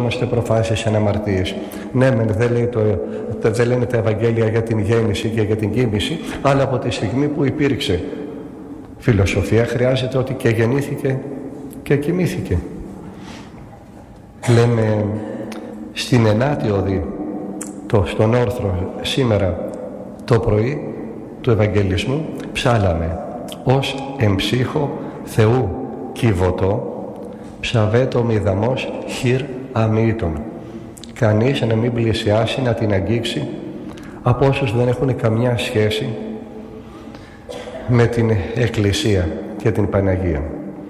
χρειαζόμαστε προφάσεις εν αμαρτίες. Ναι, δεν λένε τα Ευαγγέλια για την γέννηση και για την κοίμηση, αλλά από τη στιγμή που υπήρξε φιλοσοφία χρειάζεται ότι και γεννήθηκε και κοιμήθηκε. Λέμε στην 9η οδή, στον όρθρο σήμερα το πρωί του Ευαγγελισμού, ψάλαμε ως εμψύχο Θεού κυβωτό, ψαβέτο μηδαμός χειρ αμήτων. Κανείς να μην πλησιάσει να την αγγίξει από όσους δεν έχουν καμιά σχέση με την Εκκλησία και την Παναγία.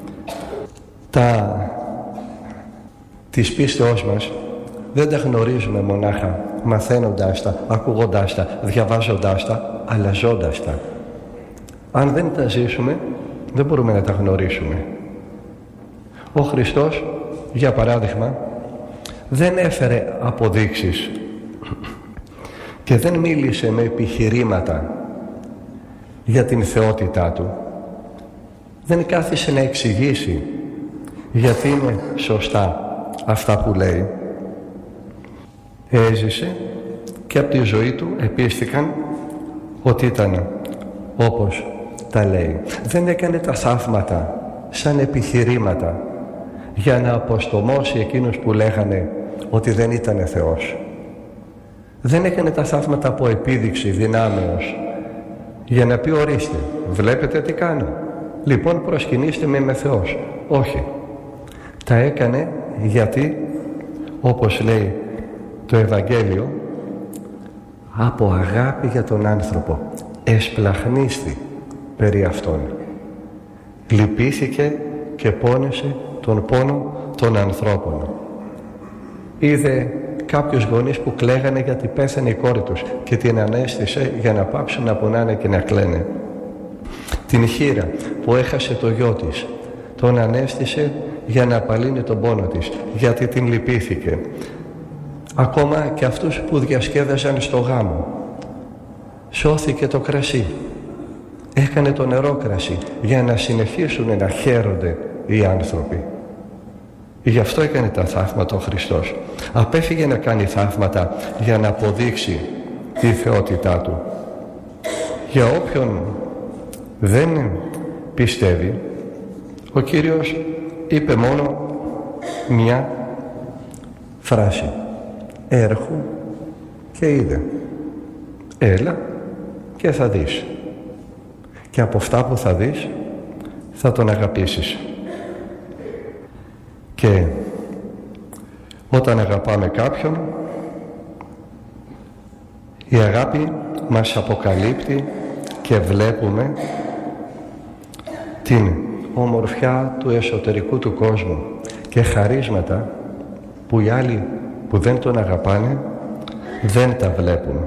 Της πίστεώς μας δεν τα γνωρίζουμε μονάχα μαθαίνοντάς τα, ακούγοντάς τα, διαβάζοντάς τα, αλλά ζώντας τα. Αν δεν τα ζήσουμε, δεν μπορούμε να τα γνωρίσουμε. Ο Χριστός, για παράδειγμα, δεν έφερε αποδείξεις και δεν μίλησε με επιχειρήματα για την θεότητά Του. Δεν κάθισε να εξηγήσει γιατί είναι σωστά αυτά που λέει. Έζησε και από τη ζωή Του επίστηκαν ότι ήταν όπως τα λέει. Δεν έκανε τα θαύματα σαν επιχειρήματα για να αποστομώσει εκείνους που λέγανε ότι δεν ήτανε Θεός. Δεν έκανε τα θαύματα από επίδειξη δυνάμεως για να πει ορίστε, βλέπετε τι κάνω, λοιπόν προσκυνήστε με Θεός. Όχι. Τα έκανε γιατί, όπως λέει το Ευαγγέλιο, από αγάπη για τον άνθρωπο εσπλαχνίστη περί αυτόν. Λυπήθηκε και πόνεσε τον πόνο των ανθρώπων. Είδε κάποιους γονείς που κλαίγανε γιατί πέθανε η κόρη τους και την ανέστησε για να πάψουν να πονάνε και να κλαίνε. Την χήρα που έχασε το γιο της, τον ανέστησε για να απαλύνει τον πόνο της, γιατί την λυπήθηκε. Ακόμα και αυτούς που διασκέδαζαν στο γάμο, σώθηκε το κρασί, έκανε το νερό κρασί για να συνεχίσουν να χαίρονται οι άνθρωποι. Γι' αυτό έκανε τα θαύματα ο Χριστός. Απέφυγε να κάνει θαύματα για να αποδείξει τη θεότητά Του. Για όποιον δεν πιστεύει, ο Κύριος είπε μόνο μια φράση: έρχου και είδε. Έλα και θα δεις. Και από αυτά που θα δεις θα τον αγαπήσεις. Και όταν αγαπάμε κάποιον, η αγάπη μας αποκαλύπτει και βλέπουμε την ομορφιά του εσωτερικού του κόσμου και χαρίσματα που οι άλλοι που δεν τον αγαπάνε δεν τα βλέπουν.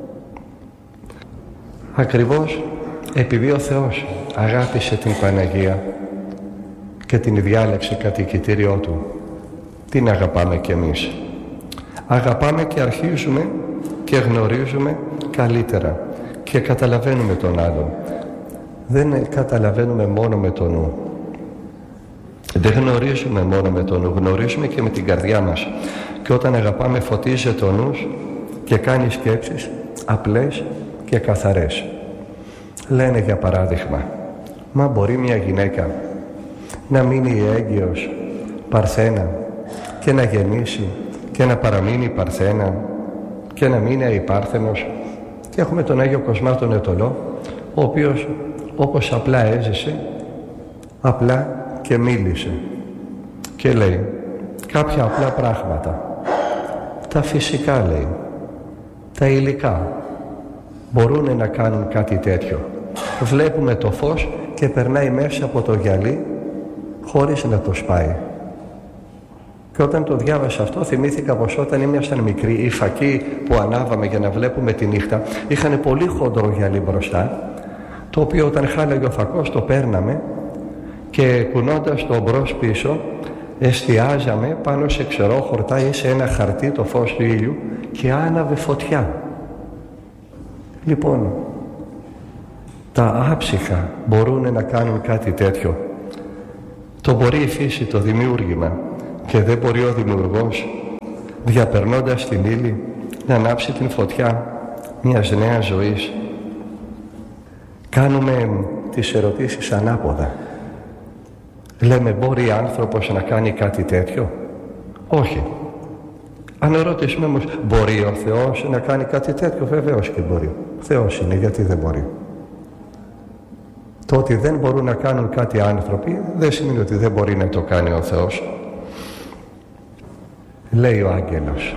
Ακριβώς επειδή ο Θεός αγάπησε την Παναγία και την διάλεξε κατοικητήριό Του, την αγαπάμε κι εμείς. Αγαπάμε και αρχίζουμε και γνωρίζουμε καλύτερα και καταλαβαίνουμε τον άλλον. Δεν καταλαβαίνουμε μόνο με το νου. Δεν γνωρίζουμε μόνο με το νου, γνωρίζουμε και με την καρδιά μας. Και όταν αγαπάμε φωτίζεται ο νους και κάνει σκέψεις απλές και καθαρές. Λένε για παράδειγμα, μα μπορεί μια γυναίκα να μείνει έγκυος παρθένα και να γεννήσει και να παραμείνει παρθένα και να μείνει αϊπάρθενος? Και έχουμε τον Άγιο Κοσμά τον Αιτωλό, ο οποίος όπως απλά έζησε, απλά και μίλησε και λέει κάποια απλά πράγματα. Τα φυσικά, λέει, τα υλικά μπορούν να κάνουν κάτι τέτοιο. Βλέπουμε το φως και περνάει μέσα από το γυαλί χωρίς να το σπάει. Και όταν το διάβασα αυτό θυμήθηκα πως όταν ήμασταν μικροί οι φακοί που ανάβαμε για να βλέπουμε τη νύχτα είχαν πολύ χοντρό γυαλί μπροστά, το οποίο όταν χάλαγε ο φακός το παίρναμε και κουνώντας το μπρος πίσω εστιάζαμε πάνω σε ξερό χορτά ή σε ένα χαρτί το φως του ήλιου και άναβε φωτιά. Λοιπόν, τα άψυχα μπορούν να κάνουν κάτι τέτοιο. Το μπορεί η φύση, το δημιούργημα, και δεν μπορεί ο δημιουργός διαπερνώντας την ύλη, να ανάψει την φωτιά μιας νέας ζωής. Κάνουμε τις ερωτήσεις ανάποδα. Λέμε, μπορεί άνθρωπος να κάνει κάτι τέτοιο? Όχι. Αν ρωτήσουμε όμως, μπορεί ο Θεός να κάνει κάτι τέτοιο? Βεβαίως και μπορεί. Θεός είναι, γιατί δεν μπορεί? Το ότι δεν μπορούν να κάνουν κάτι άνθρωποι δεν σημαίνει ότι δεν μπορεί να το κάνει ο Θεός. Λέει ο άγγελος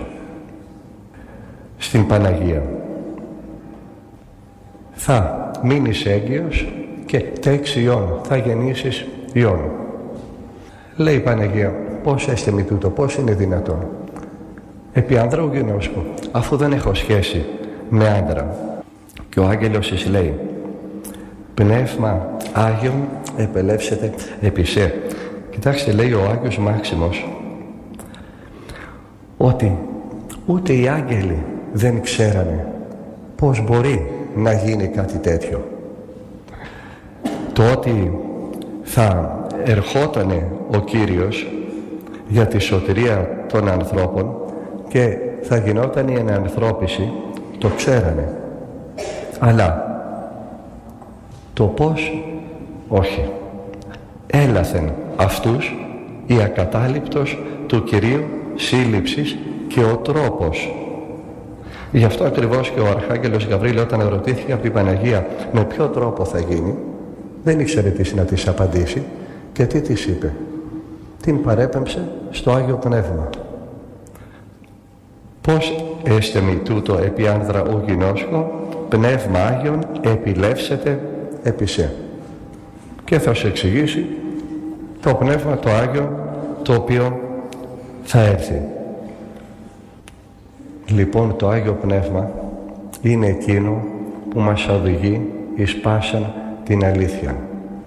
στην Παναγία, θα μείνεις έγκυος και τέξι ιών, θα γεννήσεις ιών. Λέει η Παναγία, πώς έστε μη τούτο, πώς είναι δυνατόν? Επί ανδρού γινώσκω, αφού δεν έχω σχέση με άντρα. Και ο άγγελος της λέει, πνεύμα Άγιον επελεύσετε επί σε. Κοιτάξτε, λέει ο Άγιος Μάξιμος, ότι ούτε οι άγγελοι δεν ξέρανε πώς μπορεί να γίνει κάτι τέτοιο. Το ότι θα ερχότανε ο Κύριος για τη σωτηρία των ανθρώπων και θα γινόταν η ενανθρώπιση, το ξέρανε. Αλλά το πώς, όχι. Έλαθεν αυτούς η ακατάληπτος του Κυρίου σύλληψης και ο τρόπος. Γι' αυτό ακριβώς και ο Αρχάγγελος Γαβρίλ, όταν ρωτήθηκε από την Παναγία με ποιο τρόπο θα γίνει, δεν ήξερε τι να της απαντήσει. Και τι της είπε? Την παρέπεμψε στο Άγιο Πνεύμα. Πώς έστε μη τούτο επί άνδρα ου γινώσκω, πνεύμα Άγιον επιλεύσετε επί σε. Και θα σου εξηγήσει το Πνεύμα το Άγιο, το οποίο θα έρθει. Λοιπόν, το Άγιο Πνεύμα είναι εκείνο που μας οδηγεί εις πάσαν την αλήθεια.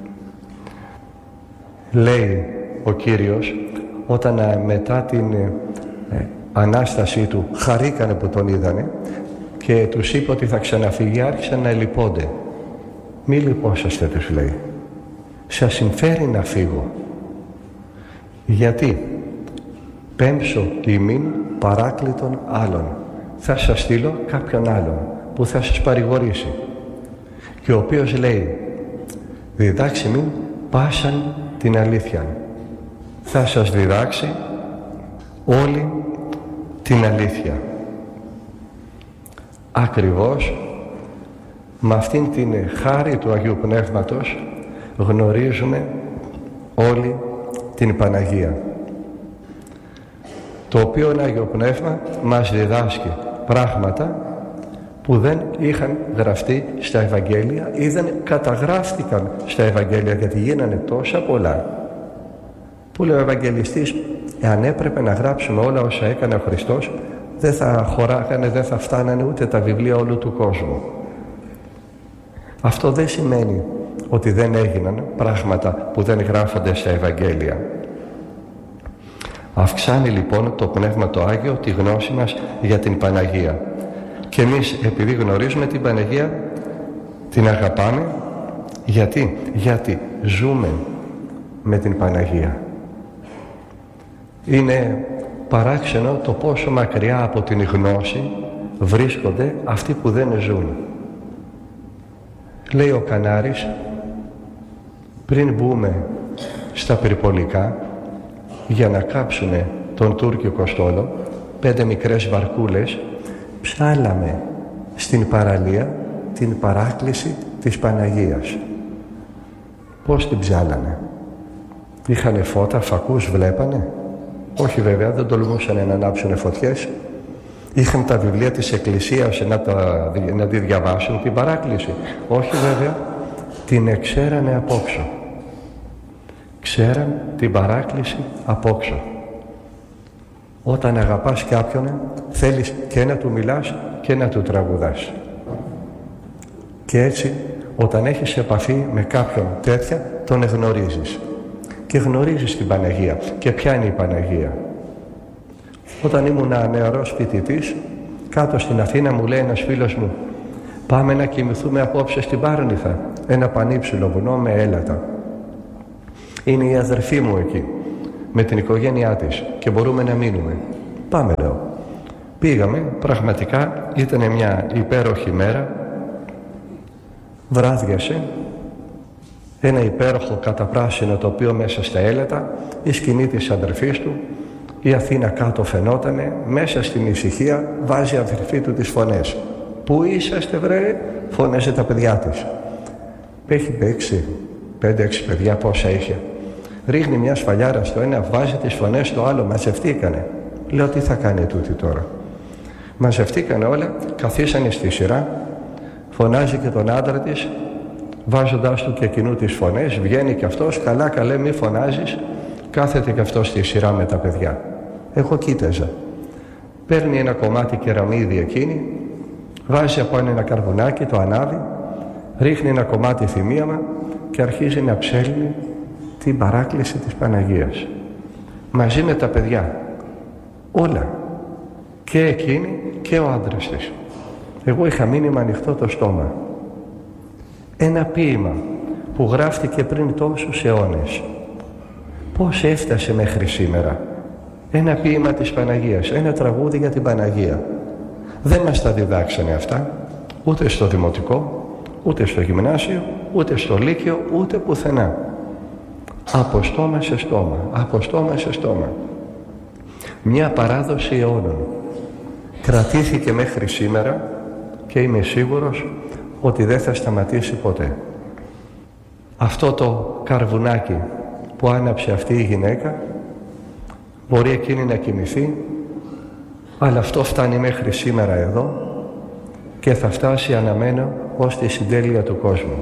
Λέει ο Κύριος, όταν μετά την Ανάστασή του χαρήκανε που τον είδανε και τους είπε ότι θα ξαναφύγει, άρχισαν να λυπώνται. Μη λυπόσαστε, τους λέει. Σας συμφέρει να φύγω. Γιατί? Πέμψω ημίν παράκλητον άλλον. Θα σας στείλω κάποιον άλλον που θα σας παρηγορήσει και ο οποίος λέει, διδάξει μην πάσαν την αλήθεια. Θα σας διδάξει όλη την αλήθεια. Ακριβώς με αυτήν την χάρη του Αγίου Πνεύματος γνωρίζουμε όλη την Παναγία, το οποίο Άγιο Πνεύμα μας διδάσκει πράγματα που δεν είχαν γραφτεί στα Ευαγγέλια ή δεν καταγράφτηκαν στα Ευαγγέλια, γιατί γίνανε τόσα πολλά που λέει ο Ευαγγελιστής, εάν έπρεπε να γράψουμε όλα όσα έκανε ο Χριστός, δεν θα χωράγανε, δεν θα φτάνανε ούτε τα βιβλία όλου του κόσμου. Αυτό δεν σημαίνει ότι δεν έγιναν πράγματα που δεν γράφονται στα Ευαγγέλια. Αυξάνει λοιπόν το Πνεύμα το Άγιο τη γνώση μας για την Παναγία. Και εμείς, επειδή γνωρίζουμε την Παναγία, την αγαπάμε. Γιατί ζούμε με την Παναγία. Είναι παράξενο το πόσο μακριά από την γνώση βρίσκονται αυτοί που δεν ζουν. Λέει ο Κανάρης, πριν μπούμε στα περιπολικά για να κάψουμε τον τουρκικό στόλο, 5 μικρές βαρκούλες, ψάλαμε στην παραλία την παράκληση της Παναγίας. Πώς την ψάλανε? Είχανε φώτα, φακούς, βλέπανε? Όχι βέβαια, δεν τολμούσαν να ανάψουν φωτιές. Είχαν τα βιβλία της Εκκλησίας να τη διαβάσουν την παράκληση? Όχι βέβαια, την εξέρανε απόξω. Ξέραν την παράκληση απόξω. Όταν αγαπάς κάποιον, θέλεις και να του μιλάς και να του τραγουδάς. Και έτσι, όταν έχεις επαφή με κάποιον τέτοια, τον εγνωρίζεις. Και γνωρίζεις την Παναγία. Και ποια είναι η Παναγία? Όταν ήμουν νεαρός φοιτητής, κάτω στην Αθήνα μου λέει ένας φίλος μου, πάμε να κοιμηθούμε απόψε στην Πάρνηθα, ένα πανύψηλο βουνό με έλατα. Είναι η αδερφή μου εκεί, με την οικογένειά της, και μπορούμε να μείνουμε. Πάμε, λέω. Πήγαμε, πραγματικά ήταν μια υπέροχη μέρα. Βράδιασε, ένα υπέροχο καταπράσινο τοπίο μέσα στα έλατα, η σκηνή της αδερφής του, η Αθήνα κάτω φαινότανε, μέσα στην ησυχία βάζει η αδερφή του τις φωνές. «Πού είσαστε βρε?» φώναζε τα παιδιά της. Έχει παίξει 5-6 παιδιά, πόσα είχε. Ρίχνει μια σφαλιάρα στο ένα, βάζει τις φωνές στο άλλο, μαζευτήκανε. Λέω, τι θα κάνει τούτη τώρα? Μαζευτήκανε όλα, καθίσανε στη σειρά, φωνάζει και τον άντρα της, βάζοντάς του και εκείνου τις φωνές, βγαίνει και αυτός, καλά καλέ μη φωνάζεις, κάθεται και αυτός στη σειρά με τα παιδιά. Εγώ κοίταζα. Παίρνει ένα κομμάτι κεραμίδι εκείνη, βάζει από ένα καρβουνάκι, το ανάβει, ρίχνει ένα κομμάτι θυμίαμα και αρχίζει να ψέλνει την παράκληση της Παναγίας. Μαζί με τα παιδιά. Όλα. Και εκείνη και ο άντρας της. Εγώ είχα μείνει με ανοιχτό το στόμα. Ένα ποίημα που γράφτηκε πριν τόσους αιώνες. Πώς έφτασε μέχρι σήμερα? Ένα ποίημα της Παναγίας, ένα τραγούδι για την Παναγία. Δεν μας τα διδάξανε αυτά, ούτε στο δημοτικό, ούτε στο γυμνάσιο, ούτε στο λύκειο, ούτε πουθενά. Από στόμα σε στόμα, από στόμα σε στόμα. Μια παράδοση αιώνων. Κρατήθηκε μέχρι σήμερα και είμαι σίγουρος ότι δεν θα σταματήσει ποτέ. Αυτό το καρβουνάκι που άναψε αυτή η γυναίκα, μπορεί εκείνη να κοιμηθεί, αλλά αυτό φτάνει μέχρι σήμερα εδώ και θα φτάσει, αναμένω, ως τη συντέλεια του κόσμου.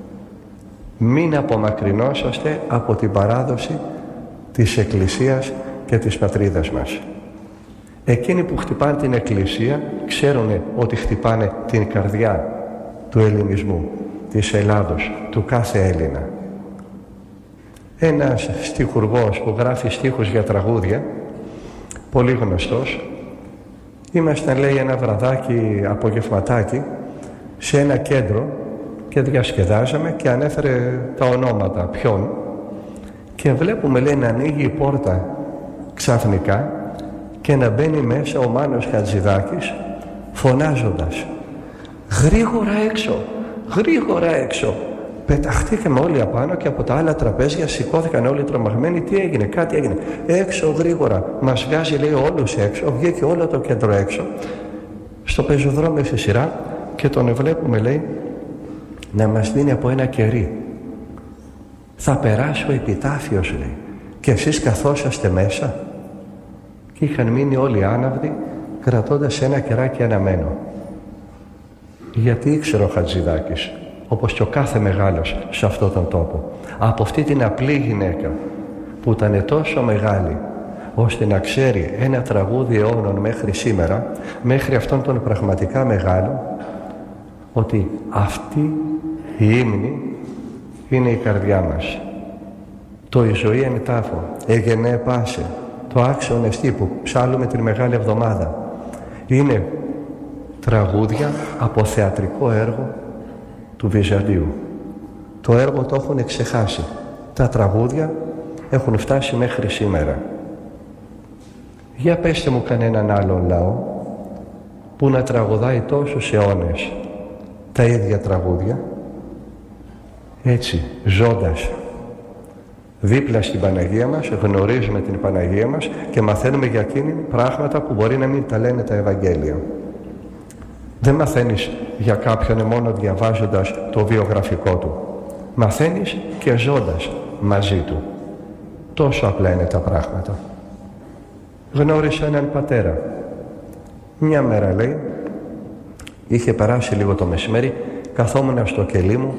Μην απομακρυνόσαστε από την παράδοση της Εκκλησίας και της πατρίδας μας. Εκείνοι που χτυπάνε την Εκκλησία ξέρουν ότι χτυπάνε την καρδιά του ελληνισμού, της Ελλάδος, του κάθε Έλληνα. Ένας στιχουργός που γράφει στίχους για τραγούδια, πολύ γνωστός, ήμασταν, λέει, ένα βραδάκι, απογευματάκι, σε ένα κέντρο και διασκεδάζαμε και ανέφερε τα ονόματα ποιον και βλέπουμε, λέει, να ανοίγει η πόρτα ξαφνικά και να μπαίνει μέσα ο Μάνος Χατζηδάκης φωνάζοντας «Γρήγορα έξω! Γρήγορα έξω!» Πεταχτήκαμε όλοι απάνω και από τα άλλα τραπέζια σηκώθηκαν όλοι τρομαγμένοι. Τι έγινε? Κάτι έγινε. Έξω γρήγορα. Μας βγάζει, λέει, όλους έξω. Βγήκε όλο το κέντρο έξω. Στο πεζοδρόμιο στη σειρά και τον βλέπουμε, λέει, να μας δίνει από ένα κερί. Θα περάσει ο επιτάφιος, λέει. Και εσείς καθόσαστε μέσα. Και είχαν μείνει όλοι άναυδοι, κρατώντας ένα κεράκι αναμένο. Γιατί ήξερε ο Χατζηδάκης, όπως και ο κάθε μεγάλος σε αυτόν τον τόπο, από αυτή την απλή γυναίκα που ήταν τόσο μεγάλη ώστε να ξέρει ένα τραγούδι αιώνων μέχρι σήμερα, μέχρι αυτόν τον πραγματικά μεγάλο, ότι αυτή η ύμνη είναι η καρδιά μας. Το «Η ζωή εν τάφο», «Εγενέ πάσε», το «Άξιον εστί» που ψάλλουμε την Μεγάλη Εβδομάδα, είναι τραγούδια από θεατρικό έργο του Βυζαντίου. Το έργο το έχουν ξεχάσει. Τα τραγούδια έχουν φτάσει μέχρι σήμερα. Για πέστε μου κανέναν άλλον λαό που να τραγουδάει τόσους αιώνες τα ίδια τραγούδια, έτσι, ζώντας δίπλα στην Παναγία μας, γνωρίζουμε την Παναγία μας και μαθαίνουμε για εκείνη πράγματα που μπορεί να μην τα λένε τα Ευαγγέλια. Δεν μαθαίνεις για κάποιον μόνο διαβάζοντας το βιογραφικό του. Μαθαίνεις και ζώντας μαζί του. Τόσο απλά είναι τα πράγματα. Γνώρισα έναν πατέρα. Μια μέρα, λέει, είχε περάσει λίγο το μεσημέρι, καθόμουν στο κελί μου,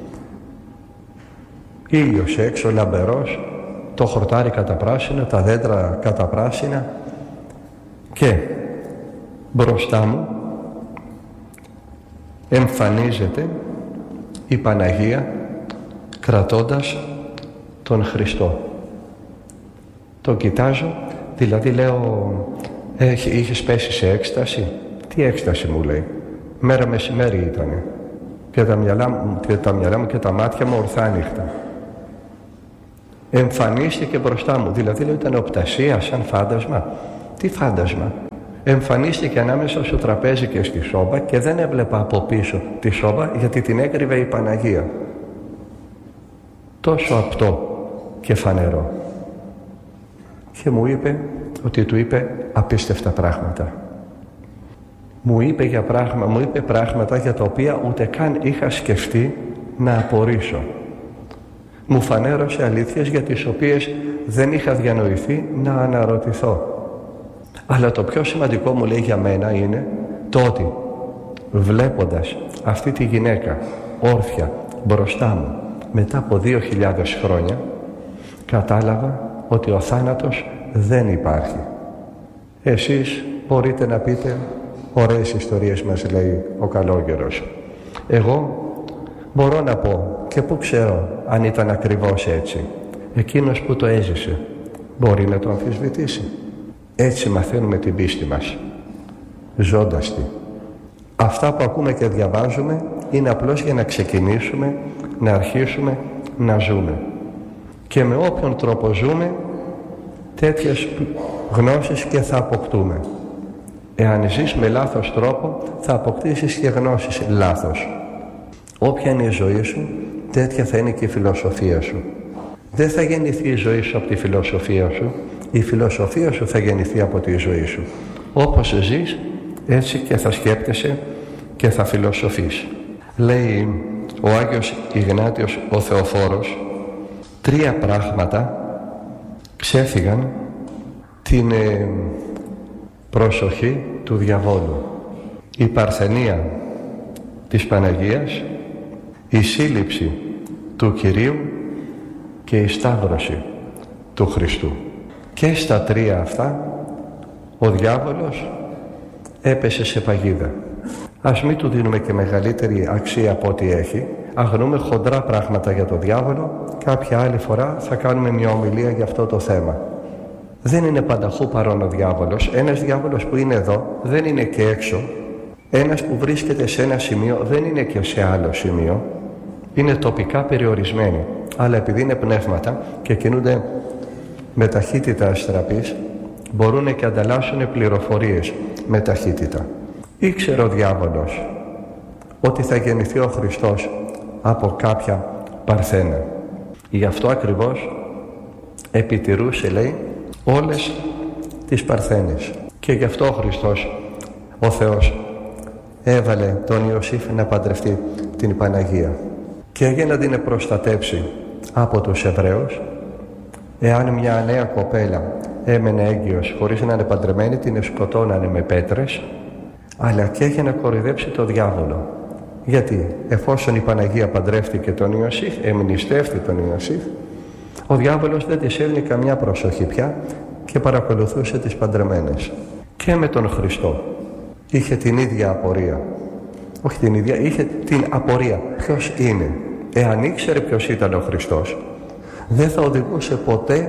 ήλιος έξω, λαμπερός, το χορτάρι καταπράσινο, τα δέντρα καταπράσινα και μπροστά μου εμφανίζεται η Παναγία κρατώντας τον Χριστό. Τον κοιτάζω, δηλαδή λέω, είχες πέσει σε έκσταση? Τι έκσταση, μου λέει? Μέρα μεσημέρι ήτανε και τα μυαλά μου και τα μάτια μου ορθά ανοιχτά. Εμφανίστηκε μπροστά μου, δηλαδή λέω, ήταν οπτασία σαν φάντασμα? Τι φάντασμα. Εμφανίστηκε ανάμεσα στο τραπέζι και στη σόμπα και δεν έβλεπα από πίσω τη σόμπα γιατί την έκρυβε η Παναγία. Τόσο απτό και φανερό. Και μου είπε ότι του είπε απίστευτα πράγματα. Μου είπε πράγματα για τα οποία ούτε καν είχα σκεφτεί να απορρίσω. Μου φανέρωσε αλήθειες για τις οποίες δεν είχα διανοηθεί να αναρωτηθώ. Αλλά το πιο σημαντικό μου λέει για μένα είναι το ότι βλέποντας αυτή τη γυναίκα όρθια μπροστά μου μετά από 2.000 χρόνια κατάλαβα ότι ο θάνατος δεν υπάρχει. Εσείς μπορείτε να πείτε ωραίες ιστορίες μας λέει ο καλόγερος. Εγώ μπορώ να πω και πού ξέρω αν ήταν ακριβώς έτσι. Εκείνος που το έζησε μπορεί να το αμφισβητήσει. Έτσι μαθαίνουμε την πίστη μας, ζώντας τη. Αυτά που ακούμε και διαβάζουμε είναι απλώς για να ξεκινήσουμε, να αρχίσουμε να ζούμε. Και με όποιον τρόπο ζούμε, τέτοιες γνώσεις και θα αποκτούμε. Εάν ζεις με λάθος τρόπο, θα αποκτήσεις και γνώσεις λάθος. Όποια είναι η ζωή σου, τέτοια θα είναι και η φιλοσοφία σου. Δεν θα γεννηθεί η ζωή σου από τη φιλοσοφία σου, η φιλοσοφία σου θα γεννηθεί από τη ζωή σου. Όπως ζεις, έτσι και θα σκέπτεσαι και θα φιλοσοφείς. Λέει ο Άγιος Ιγνάτιος ο Θεοφόρος, 3 πράγματα ξέφυγαν την προσοχή του διαβόλου. Η παρθενία της Παναγίας, η σύλληψη του Κυρίου και η σταύρωση του Χριστού. Και στα 3 αυτά ο διάβολος έπεσε σε παγίδα. Ας μην του δίνουμε και μεγαλύτερη αξία από ό,τι έχει. Αγνοούμε χοντρά πράγματα για το διάβολο. Κάποια άλλη φορά θα κάνουμε μια ομιλία για αυτό το θέμα. Δεν είναι πανταχού παρόν ο διάβολος. Ένας διάβολος που είναι εδώ δεν είναι και έξω. Ένας που βρίσκεται σε ένα σημείο δεν είναι και σε άλλο σημείο. Είναι τοπικά περιορισμένοι. Αλλά επειδή είναι πνεύματα και κινούνται με ταχύτητα αστραπής, μπορούν και ανταλλάσσουν πληροφορίες με ταχύτητα. Ήξερε ο διάβολος ότι θα γεννηθεί ο Χριστός από κάποια παρθένα. Γι' αυτό ακριβώς επιτηρούσε, λέει, όλες τις παρθένες. Και γι' αυτό ο Χριστός, ο Θεός, έβαλε τον Ιωσήφ να παντρευτεί την Παναγία. Και για να την προστατέψει από τους Εβραίους, εάν μια νέα κοπέλα έμενε έγκυος χωρίς να είναι παντρεμένη, την σκοτώνανε με πέτρες, αλλά και για να κοροϊδέψει το διάβολο. Γιατί εφόσον η Παναγία παντρεύτηκε τον Ιωσήφ, εμνηστεύτη τον Ιωσήφ, ο διάβολος δεν της έδινε καμιά προσοχή πια και παρακολουθούσε τις παντρεμένες. Και με τον Χριστό είχε την ίδια απορία. Όχι την ίδια, είχε την απορία. Ποιος είναι? Εάν ήξερε ποιος ήταν ο Χριστός, δεν θα οδηγούσε ποτέ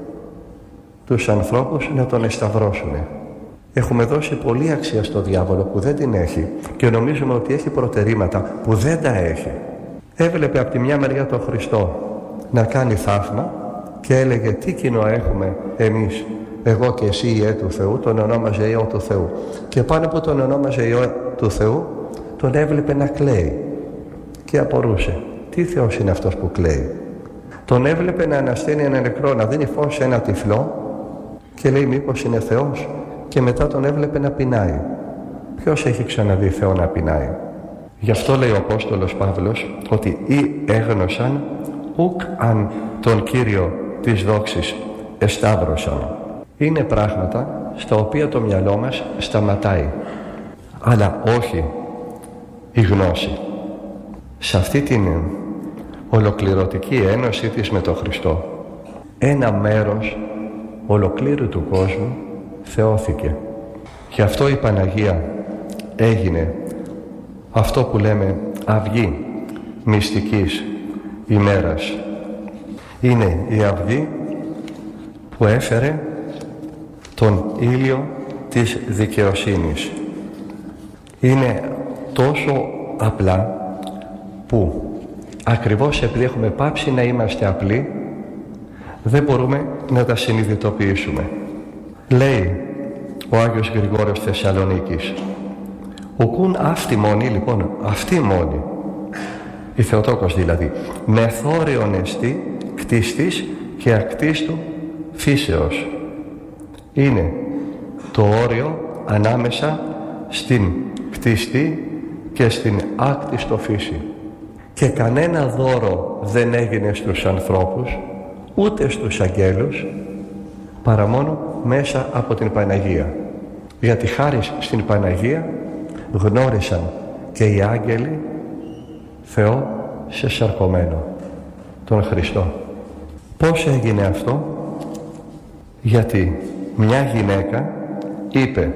τους ανθρώπους να τον εσταυρώσουνε. Έχουμε δώσει πολλή αξία στο διάβολο που δεν την έχει και νομίζουμε ότι έχει προτερήματα που δεν τα έχει. Έβλεπε από τη μια μεριά τον Χριστό να κάνει θαύμα και έλεγε τι κοινό έχουμε εμείς, εγώ και εσύ Υιέ του Θεού, τον ονόμαζε Υιό του Θεού. Και πάνω που τον ονόμαζε Υιό του Θεού, τον έβλεπε να κλαίει και απορούσε. Τι Θεός είναι αυτός που κλαίει? Τον έβλεπε να ανασταίνει ένα νεκρό, να δίνει φως σε ένα τυφλό και λέει μήπως είναι Θεός? Και μετά τον έβλεπε να πεινάει. Ποιος έχει ξαναδεί Θεό να πεινάει? Γι' αυτό λέει ο Απόστολος Παύλος ότι ή έγνωσαν ουκ αν τον Κύριο της δόξης εσταύρωσαν. Είναι πράγματα στα οποία το μυαλό μας σταματάει, αλλά όχι η γνώση. Σε αυτή την ολοκληρωτική ένωση της με τον Χριστό, ένα μέρος ολοκλήρου του κόσμου θεώθηκε. Γι' αυτό η Παναγία έγινε αυτό που λέμε αυγή μυστικής ημέρας. Είναι η αυγή που έφερε τον ήλιο της δικαιοσύνης. Είναι τόσο απλά που ακριβώς επειδή έχουμε πάψει να είμαστε απλοί, δεν μπορούμε να τα συνειδητοποιήσουμε. Λέει ο Άγιος Γρηγόριος Θεσσαλονίκης. Οκούν αυτοί μόνοι, λοιπόν, αυτοί μόνοι, η Θεοτόκος δηλαδή, μεθόριον εστί κτιστής και ακτίστου φύσεως. Είναι το όριο ανάμεσα στην κτιστή και στην άκτιστο φύση. Και κανένα δώρο δεν έγινε στους ανθρώπους, ούτε στους αγγέλους, παρά μόνο μέσα από την Παναγία. Γιατί χάρη στην Παναγία γνώρισαν και οι άγγελοι Θεό σε σαρκωμένο, τον Χριστό. Πώς έγινε αυτό? Γιατί μια γυναίκα είπε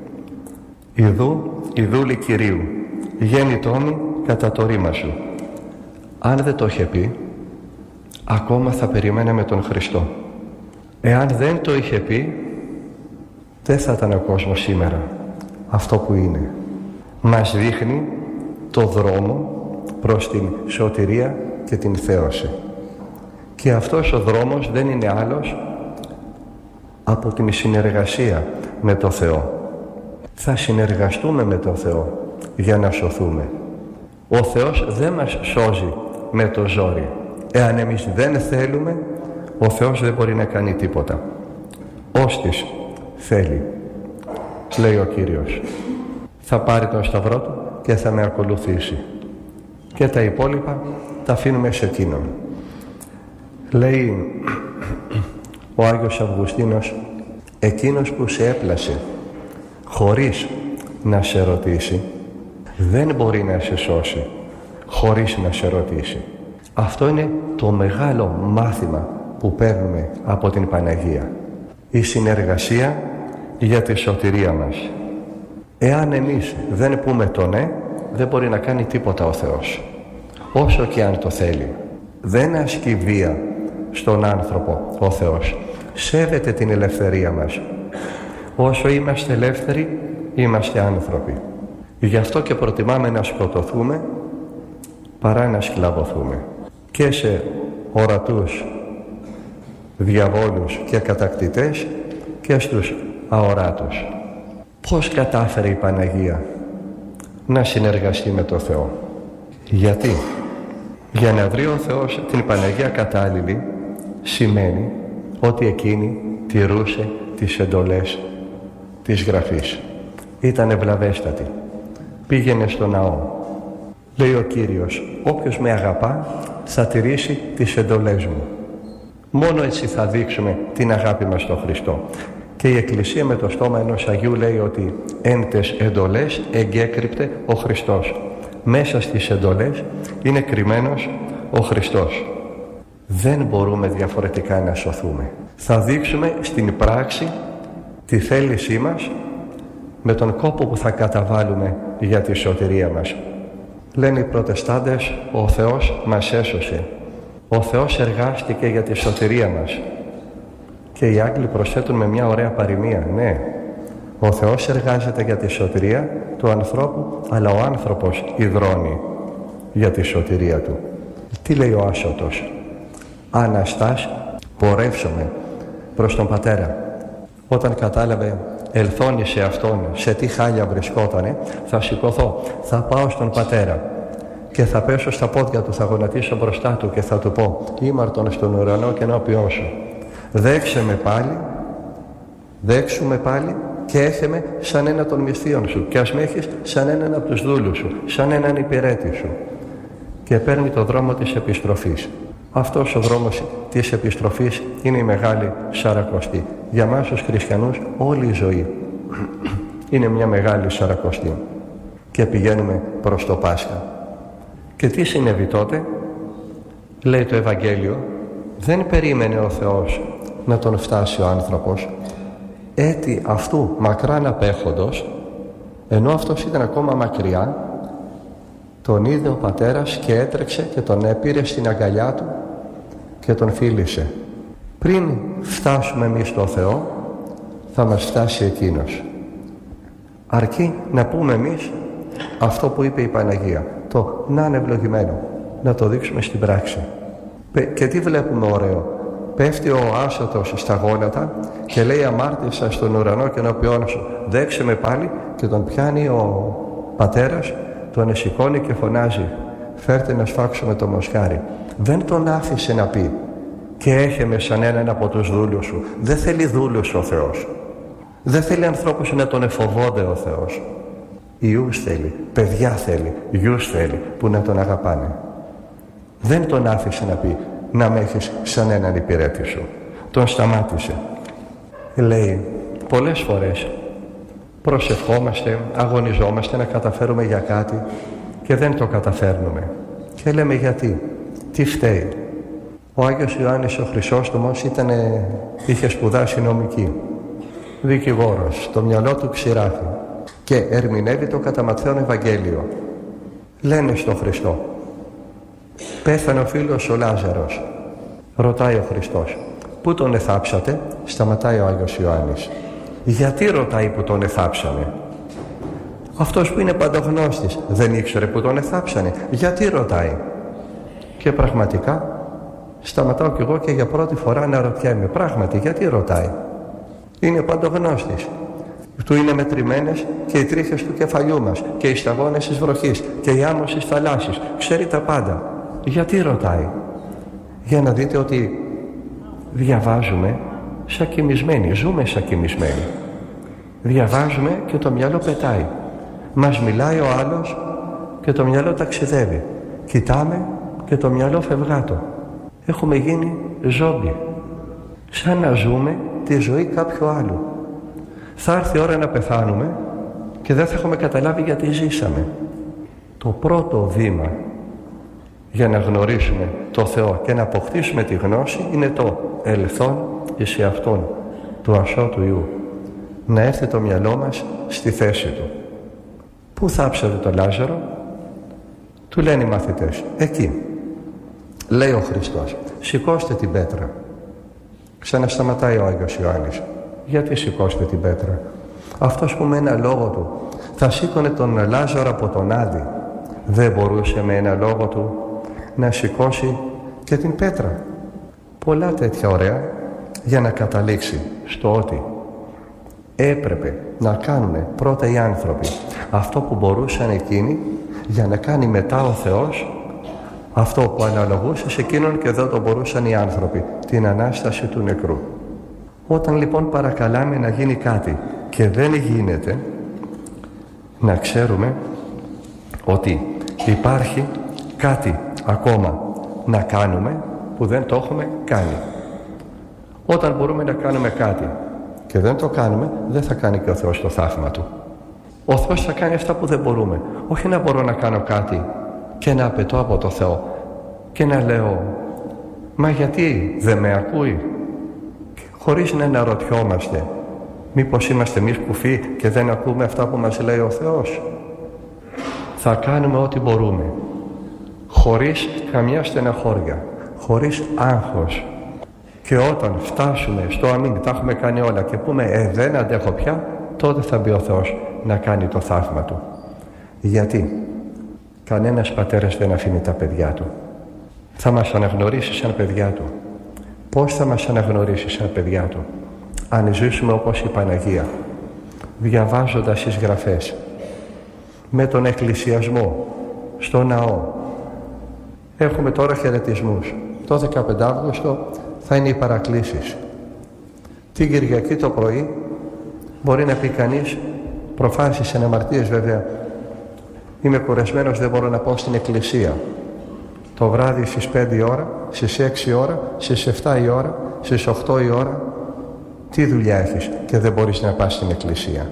«Η δούλη Κυρίου, γέννητόμη κατά το ρήμα σου». Αν δεν το είχε πει, ακόμα θα περιμέναμε τον Χριστό. Εάν δεν το είχε πει, δεν θα ήταν ο κόσμος σήμερα αυτό που είναι. Μας δείχνει το δρόμο προς την σωτηρία και την θέωση. Και αυτός ο δρόμος δεν είναι άλλος από την συνεργασία με το Θεό. Θα συνεργαστούμε με το Θεό για να σωθούμε. Ο Θεός δεν μας σώζει με το ζόρι. Εάν εμείς δεν θέλουμε, ο Θεός δεν μπορεί να κάνει τίποτα. Όστις θέλει, λέει ο Κύριος, θα πάρει τον σταυρό του και θα με ακολουθήσει. Και τα υπόλοιπα τα αφήνουμε σε εκείνον. Λέει ο Άγιος Αυγουστίνος, εκείνος που σε έπλασε χωρίς να σε ρωτήσει, δεν μπορεί να σε σώσει χωρίς να σε ρωτήσει. Αυτό είναι το μεγάλο μάθημα που παίρνουμε από την Παναγία. Η συνεργασία για τη σωτηρία μας. Εάν εμείς δεν πούμε το ναι, δεν μπορεί να κάνει τίποτα ο Θεός. Όσο και αν το θέλει. Δεν ασκεί βία στον άνθρωπο ο Θεός. Σέβεται την ελευθερία μας. Όσο είμαστε ελεύθεροι, είμαστε άνθρωποι. Γι' αυτό και προτιμάμε να σκοτωθούμε παρά να σκλαβωθούμε. Και σε ορατούς διαβόλους και κατακτητές και στους αοράτους. Πώς κατάφερε η Παναγία να συνεργαστεί με το Θεό? Γιατί? Για να βρει ο Θεός την Παναγία κατάλληλη σημαίνει ότι εκείνη τηρούσε τις εντολές της Γραφής. Ήταν ευλαβέστατη. Πήγαινε στο ναό. Λέει ο Κύριος, όποιος με αγαπά θα τηρήσει τις εντολές μου. Μόνο έτσι θα δείξουμε την αγάπη μας στον Χριστό. Και η Εκκλησία με το στόμα ενός Αγίου λέει ότι εν τες εντολές εγκέκρυπτε ο Χριστός. Μέσα στις εντολές είναι κρυμμένος ο Χριστός. Δεν μπορούμε διαφορετικά να σωθούμε. Θα δείξουμε στην πράξη τη θέλησή μας με τον κόπο που θα καταβάλουμε για τη σωτηρία μας. Λένε οι προτεστάντες, ο Θεός μας έσωσε. Ο Θεός εργάστηκε για τη σωτηρία μας. Και οι Άγγλοι προσθέτουν με μια ωραία παροιμία. Ναι, ο Θεός εργάζεται για τη σωτηρία του ανθρώπου, αλλά ο άνθρωπος υδρώνει για τη σωτηρία του. Τι λέει ο Άσωτος? Αναστάς πορεύσομαι προς τον Πατέρα. Όταν κατάλαβε ελθόνει σε Αυτόν, σε τι χάλια βρισκότανε, θα σηκωθώ, θα πάω στον Πατέρα και θα πέσω στα πόδια του, θα γονατίσω μπροστά του και θα του πω, ήμαρτον στον ουρανό και ενώπιό σου. Δέξουμε πάλι και έθε με σαν ένα των μυστίων σου και ας με έχεις σαν έναν από τους δούλους σου, σαν έναν υπηρέτη σου. Και παίρνει το δρόμο της επιστροφής. Αυτός ο δρόμος της επιστροφής είναι η Μεγάλη Σαρακοστή. Για μας τους χριστιανούς όλη η ζωή είναι μια Μεγάλη Σαρακοστή. Και πηγαίνουμε προς το Πάσχα. Και τι συνέβη τότε? Λέει το Ευαγγέλιο, δεν περίμενε ο Θεός να τον φτάσει ο άνθρωπος. Έτη αυτού μακράν απέχοντος, ενώ αυτός ήταν ακόμα μακριά, τον είδε ο Πατέρας και έτρεξε και τον έπειρε στην αγκαλιά του και τον φίλησε. Πριν φτάσουμε εμείς στο Θεό, θα μας φτάσει Εκείνος. Αρκεί να πούμε εμείς αυτό που είπε η Παναγία, το να είναι ευλογημένο, να το δείξουμε στην πράξη. Και τι βλέπουμε ωραίο? πέφτει ο άσωτος στα γόνατα και λέει αμάρτησα στον ουρανό και ενώπιόν σου, δέξε με πάλι, και τον πιάνει ο πατέρας, τον εσηκώνει και φωνάζει, φέρτε να σφάξουμε το μοσχάρι. Δεν τον άφησε να πει και έχε σαν έναν από τους δούλους σου. Δεν θέλει δούλους ο Θεός. Δεν θέλει ανθρώπους να τον εφοβόνται ο Θεός. Ιούς θέλει, παιδιά θέλει, γιους θέλει που να τον αγαπάνε. Δεν τον άφησε να πει να με έχεις σαν έναν υπηρέτη σου. Τον σταμάτησε. Λέει, πολλές φορές προσευχόμαστε, αγωνιζόμαστε να καταφέρουμε για κάτι και δεν το καταφέρνουμε. Και λέμε γιατί, τι φταίει. Ο Άγιος Ιωάννης ο Χρυσόστομος είχε σπουδάσει νομική, δικηγόρος, το μυαλό του ξηράφι και ερμηνεύει το κατά Ματθαίον Ευαγγέλιο. Λένε στον Χριστό, πέθανε ο φίλος ο Λάζαρος. Ρωτάει ο Χριστός, πού τον εθάψατε? Σταματάει ο Άγιος Ιωάννης. Γιατί ρωτάει που τον εθάψανε? Αυτός που είναι παντογνώστης δεν ήξερε που τον εθάψανε. Γιατί ρωτάει? Και πραγματικά σταματάω κι εγώ και για πρώτη φορά να ρωτιέμαι, πράγματι γιατί ρωτάει? Είναι παντογνώστης. Του είναι μετρημένες και οι τρίχες του κεφαλιού μας και οι σταγόνες της βροχής και οι άμμος της θαλάσσης. Ξέρει τα πάντα. Γιατί ρωτάει? Για να δείτε ότι διαβάζουμε σαν κοιμισμένοι, ζούμε σαν κοιμισμένοι. Διαβάζουμε και το μυαλό πετάει. Μας μιλάει ο άλλος και το μυαλό ταξιδεύει. Κοιτάμε και το μυαλό φευγάτο. Έχουμε γίνει ζόμπι. Σαν να ζούμε τη ζωή κάποιου άλλου. Θα έρθει η ώρα να πεθάνουμε και δεν θα έχουμε καταλάβει γιατί ζήσαμε. Το πρώτο βήμα για να γνωρίσουμε το Θεό και να αποκτήσουμε τη γνώση είναι το ελθόν εις εαυτόν του ασώτου Υιού. Να έρθει το μυαλό μας στη θέση του. Πού θάψατε τον Λάζαρο? Του λένε οι μαθητές, εκεί. Λέει ο Χριστός, σηκώστε την πέτρα. Ξανασταματάει ο Άγιος Ιωάννης. Γιατί σηκώστε την πέτρα? Αυτός που με ένα λόγο του θα σήκωνε τον Λάζαρο από τον Άδη, δεν μπορούσε με ένα λόγο του να σηκώσει και την πέτρα? Πολλά τέτοια ωραία για να καταλήξει στο ότι έπρεπε να κάνουν πρώτα οι άνθρωποι αυτό που μπορούσαν εκείνοι για να κάνει μετά ο Θεός αυτό που αναλογούσε σε εκείνον και δεν το μπορούσαν οι άνθρωποι, την Ανάσταση του νεκρού. Όταν λοιπόν παρακαλάμε να γίνει κάτι και δεν γίνεται, να ξέρουμε ότι υπάρχει κάτι ακόμα να κάνουμε που δεν το έχουμε κάνει. Όταν μπορούμε να κάνουμε κάτι και δεν το κάνουμε, δεν θα κάνει και ο Θεός το θαύμα του. Ο Θεός θα κάνει αυτά που δεν μπορούμε. Όχι να μπορώ να κάνω κάτι και να απαιτώ από το Θεό και να λέω, μα γιατί δεν με ακούει? Χωρίς να αναρωτιόμαστε, μήπως είμαστε εμείς κουφοί και δεν ακούμε αυτά που μας λέει ο Θεός? Θα κάνουμε ό,τι μπορούμε, χωρίς καμιά στεναχώρια, χωρίς άγχος. Και όταν φτάσουμε στο αμήν, τα έχουμε κάνει όλα και πούμε δεν αντέχω πια, τότε θα μπει ο Θεός να κάνει το θαύμα του. Γιατί κανένας πατέρας δεν αφήνει τα παιδιά του. Θα μας αναγνωρίσει σαν παιδιά του. Πώς θα μας αναγνωρίσει σαν παιδιά του? Αν ζήσουμε όπως η Παναγία, διαβάζοντας τις Γραφές, με τον εκκλησιασμό, στο ναό. Έχουμε τώρα χαιρετισμούς. Το 15 Αύγουστο θα είναι οι παρακλήσεις. Την Κυριακή το πρωί μπορεί να πει κανείς, προφάσεις εν αμαρτίες βέβαια, είμαι κουρασμένος, δεν μπορώ να πάω στην εκκλησία. Το βράδυ στις 5 η ώρα, στις 6 η ώρα, στις 7 η ώρα, στις 8 η ώρα, τι δουλειά έχεις και δεν μπορείς να πας στην εκκλησία?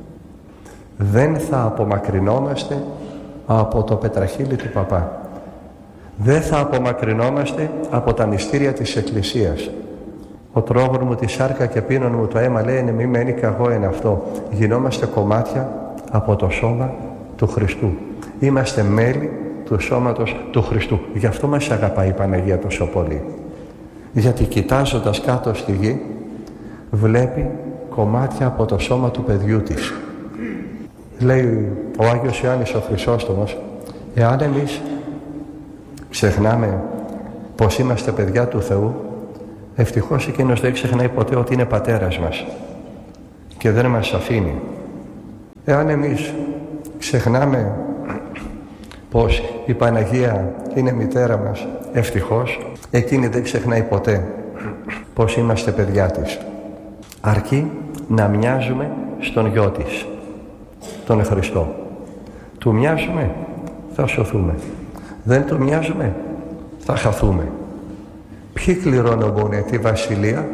Δεν θα απομακρυνόμαστε από το πετραχύλι του παπά. Δεν θα απομακρυνόμαστε από τα μυστήρια της Εκκλησίας. Ο τρόγων μου τη σάρκα και πίνων μου το αίμα, λέει, μη μένει καγώ εν αυτό. Γινόμαστε κομμάτια από το σώμα του Χριστού. Είμαστε μέλη του σώματος του Χριστού. Γι' αυτό μας αγαπάει η Παναγία τόσο πολύ. Γιατί κοιτάζοντας κάτω στη γη, βλέπει κομμάτια από το σώμα του παιδιού της. Λέει ο Άγιος Ιωάννης ο Χρυσόστομος, εάν εμείς ξεχνάμε πως είμαστε παιδιά του Θεού, Ευτυχώς εκείνος δεν ξεχνάει ποτέ ότι είναι πατέρας μας και δεν μας αφήνει. Εάν εμείς ξεχνάμε πως η Παναγία είναι μητέρα μας, ευτυχώς, εκείνη δεν ξεχνάει ποτέ πως είμαστε παιδιά της. Αρκεί να μοιάζουμε στον γιο της, τον Χριστό. Του μοιάζουμε, θα σωθούμε. Δεν του μοιάζουμε, θα χαθούμε. Ποιοι κληρονομούνε τη βασιλεία?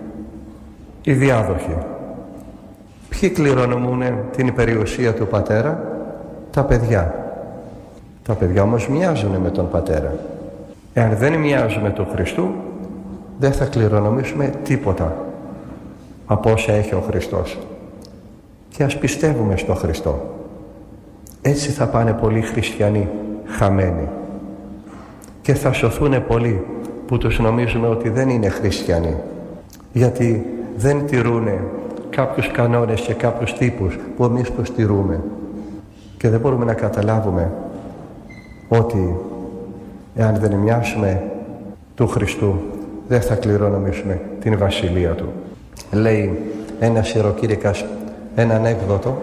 Οι διάδοχοι. Ποιοι κληρονομούνε την περιουσία του πατέρα? Τα παιδιά. Τα παιδιά όμως μοιάζουν με τον πατέρα. Εάν δεν μοιάζουμε του Χριστού, δεν θα κληρονομήσουμε τίποτα από όσα έχει ο Χριστός. Και ας πιστεύουμε στο Χριστό. Έτσι θα πάνε πολλοί χριστιανοί χαμένοι. Και θα σωθούν πολλοί που τους νομίζουμε ότι δεν είναι χριστιανοί. Γιατί δεν τηρούν κάποιους κανόνες και κάποιους τύπους που εμείς τους τηρούμε. Και δεν μπορούμε να καταλάβουμε ότι εάν δεν μοιάσουμε του Χριστού, δεν θα κληρονομήσουμε την βασιλεία του. Λέει ένας ιεροκήρυκας ένα ανέκδοτο.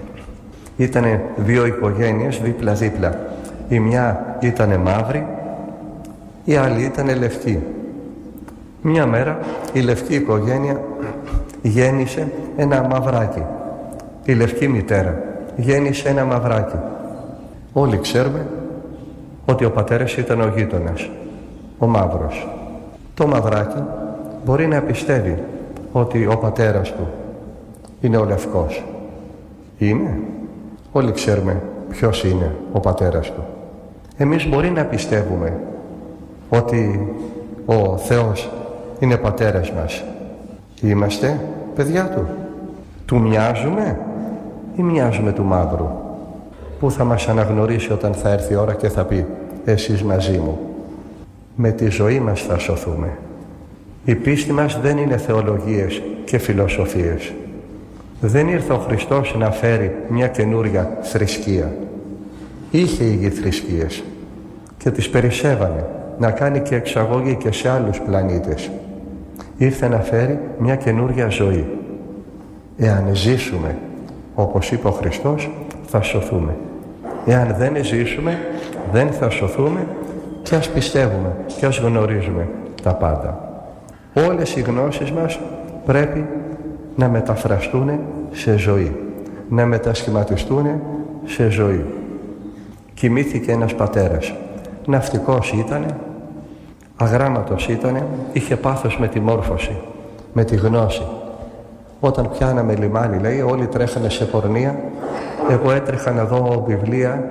Ήτανε δύο οικογένειες δίπλα-δίπλα. Η μια ήτανε μαύρη, η άλλη ήτανε λευκή. Μια μέρα η λευκή οικογένεια γέννησε ένα μαυράκι. Η λευκή μητέρα γέννησε ένα μαυράκι. Όλοι ξέρουμε ότι ο πατέρας ήταν ο γείτονας, ο μαύρος. Το μαυράκι μπορεί να πιστεύει ότι ο πατέρας του είναι ο λευκός. Είναι. Όλοι ξέρουμε ποιος είναι ο πατέρας του. Εμείς μπορεί να πιστεύουμε ότι ο Θεός είναι πατέρας μας. Είμαστε παιδιά του. Του μοιάζουμε ή μοιάζουμε του μαύρου, που θα μας αναγνωρίσει όταν θα έρθει η ώρα και θα πει «Εσείς μαζί μου». Με τη ζωή μας θα σωθούμε. Η πίστη μας δεν είναι θεολογίες και φιλοσοφίες. Δεν ήρθε ο Χριστός να φέρει μια καινούρια θρησκεία. Είχε οι θρησκείες και τις περισσεύανε, να κάνει και εξαγωγή και σε άλλους πλανήτες. Ήρθε να φέρει μια καινούρια ζωή. Εάν ζήσουμε όπως είπε ο Χριστός, θα σωθούμε. Εάν δεν ζήσουμε, δεν θα σωθούμε, και ας πιστεύουμε και ας γνωρίζουμε τα πάντα. Όλες οι γνώσεις μας πρέπει να μεταφραστούν σε ζωή, να μετασχηματιστούν σε ζωή. Κοιμήθηκε ένας πατέρας. Ναυτικός ήτανε, αγράμματος ήτανε, είχε πάθος με τη μόρφωση, με τη γνώση. Όταν πιάναμε λιμάνι, λέει, όλοι τρέχανε σε πορνεία. Εγώ έτρεχα να δω βιβλία,